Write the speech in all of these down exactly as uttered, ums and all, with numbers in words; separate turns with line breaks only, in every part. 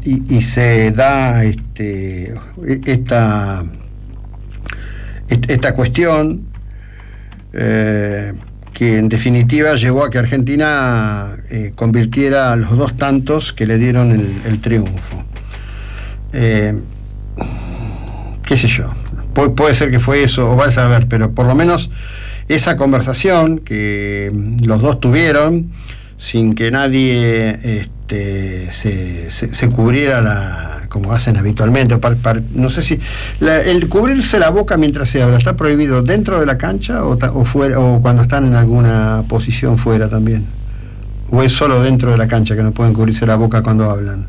y, y se da este, esta, esta cuestión eh, que en definitiva llevó a que Argentina eh, convirtiera los dos tantos que le dieron el, el triunfo. Eh, qué sé yo, Pu- puede ser que fue eso, o vas a ver, pero por lo menos esa conversación que los dos tuvieron sin que nadie este, se, se, se cubriera la, como hacen habitualmente, par, par, no sé si la, el cubrirse la boca mientras se habla, ¿está prohibido dentro de la cancha o, ta, o fuera, o cuando están en alguna posición fuera también? ¿O es solo dentro de la cancha que no pueden cubrirse la boca cuando hablan?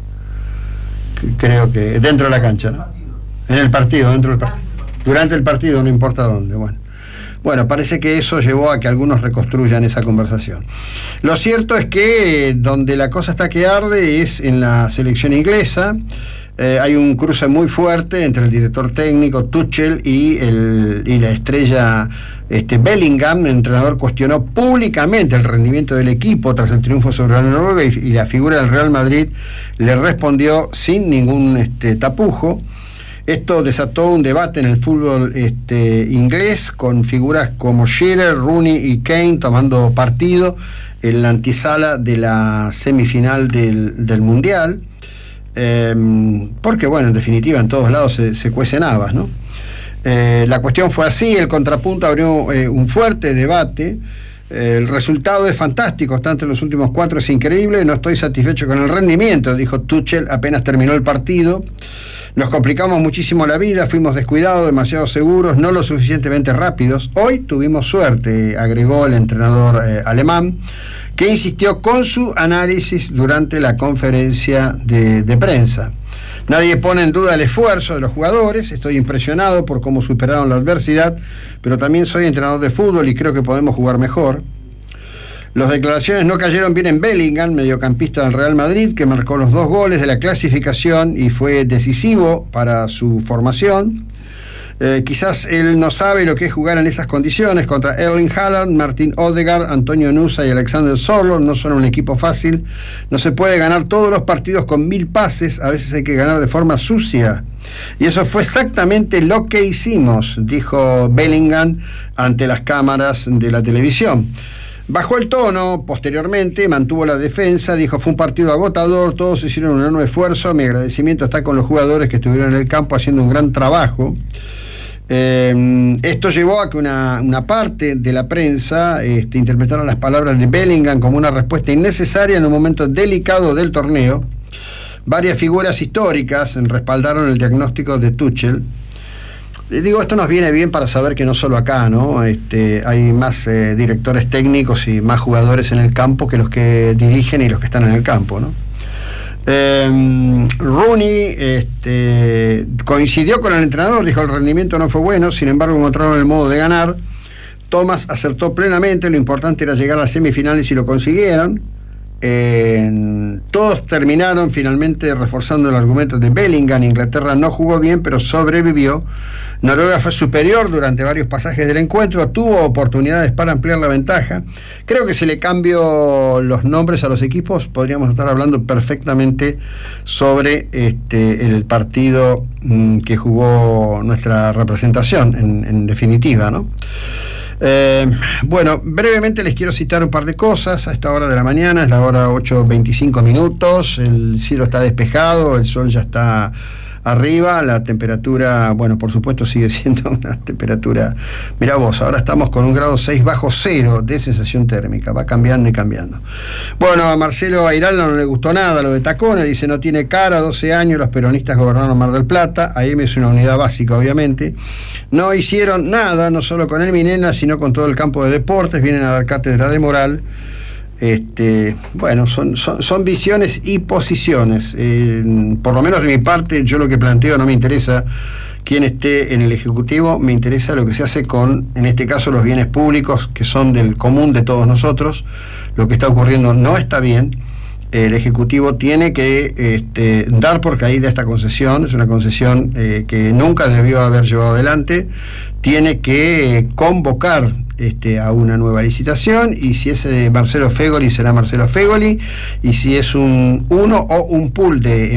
Creo que dentro de la cancha, ¿no? En el partido, dentro del partido. Durante el partido, no importa dónde, bueno. Bueno, parece que eso llevó a que algunos reconstruyan esa conversación. Lo cierto es que donde la cosa está que arde es en la selección inglesa. Eh, hay un cruce muy fuerte entre el director técnico Tuchel y, el, y la estrella este, Bellingham. El entrenador cuestionó públicamente el rendimiento del equipo tras el triunfo sobre la Noruega y, y la figura del Real Madrid le respondió sin ningún este, tapujo. Esto desató un debate en el fútbol este, inglés, con figuras como Shearer, Rooney y Kane tomando partido en la antesala de la semifinal del, del Mundial, eh, porque bueno, en definitiva en todos lados se, se cuecen habas, ¿no? Eh, la cuestión fue así, el contrapunto abrió eh, un fuerte debate. Eh, el resultado es fantástico, está entre los últimos cuatro, es increíble, no estoy satisfecho con el rendimiento, dijo Tuchel apenas terminó el partido. Nos complicamos muchísimo la vida, fuimos descuidados, demasiado seguros, no lo suficientemente rápidos. Hoy tuvimos suerte, agregó el entrenador eh, alemán, que insistió con su análisis durante la conferencia de, de prensa. Nadie pone en duda el esfuerzo de los jugadores, estoy impresionado por cómo superaron la adversidad, pero también soy entrenador de fútbol y creo que podemos jugar mejor. Las declaraciones no cayeron bien en Bellingham, mediocampista del Real Madrid, que marcó los dos goles de la clasificación y fue decisivo para su formación. Eh, quizás él no sabe lo que es jugar en esas condiciones contra Erling Haaland, Martín Odegaard, Antonio Nusa y Alexander Sørloth. No son un equipo fácil. No se puede ganar todos los partidos con mil pases. A veces hay que ganar de forma sucia. Y eso fue exactamente lo que hicimos, dijo Bellingham ante las cámaras de la televisión. Bajó el tono posteriormente, mantuvo la defensa, dijo fue un partido agotador, todos hicieron un enorme esfuerzo, mi agradecimiento está con los jugadores que estuvieron en el campo haciendo un gran trabajo. Eh, esto llevó a que una, una parte de la prensa este, interpretaron las palabras de Bellingham como una respuesta innecesaria en un momento delicado del torneo. Varias figuras históricas respaldaron el diagnóstico de Tuchel. Digo, esto nos viene bien para saber que no solo acá, ¿no? Este, hay más eh, directores técnicos y más jugadores en el campo que los que dirigen y los que están en el campo, ¿no? Eh, Rooney este, coincidió con el entrenador, dijo el rendimiento no fue bueno, sin embargo encontraron el modo de ganar. Thomas acertó plenamente, lo importante era llegar a las semifinales y lo consiguieron. Eh, todos terminaron finalmente reforzando el argumento de Bellingham. Inglaterra no jugó bien, pero sobrevivió. Noruega fue superior durante varios pasajes del encuentro, tuvo oportunidades para ampliar la ventaja. Creo que si le cambio los nombres a los equipos, podríamos estar hablando perfectamente sobre este, el partido mmm, que jugó nuestra representación, en, en definitiva, ¿no? Eh, bueno, brevemente les quiero citar un par de cosas. A esta hora de la mañana, es la hora ocho veinticinco minutos, el cielo está despejado, el sol ya está arriba, la temperatura, bueno, por supuesto sigue siendo una temperatura, mirá vos, ahora estamos con un grado seis bajo cero de sensación térmica, va cambiando y cambiando. Bueno, a Marcelo Airala no le gustó nada lo de Tacona, dice no tiene cara, doce años, los peronistas gobernaron Mar del Plata, A M es una unidad básica obviamente, no hicieron nada, no solo con el Minena, sino con todo el campo de deportes, vienen a dar cátedra de moral. Este, bueno, son, son, son visiones y posiciones. Eh, por lo menos de mi parte, yo lo que planteo no me interesa quién esté en el Ejecutivo, me interesa lo que se hace con, en este caso, los bienes públicos que son del común de todos nosotros. Lo que está ocurriendo no está bien. El Ejecutivo tiene que este, dar por caída esta concesión, es una concesión eh, que nunca debió haber llevado adelante, tiene que eh, convocar este, a una nueva licitación, y si es eh, Marcelo Fegoli será Marcelo Fegoli, y si es un uno o un pool de